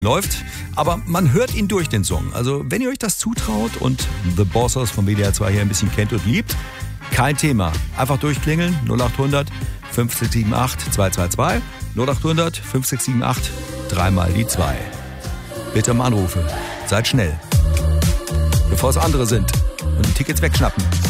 läuft, aber man hört ihn durch den Song. Also wenn ihr euch das zutraut und The Bossers von WDR 2 hier ein bisschen kennt und liebt, kein Thema. Einfach durchklingeln, 0800 5678 222, 0800 5678 3 mal die 2. Bitte um Anrufe. Seid schnell. Bevor es andere sind und die Tickets wegschnappen.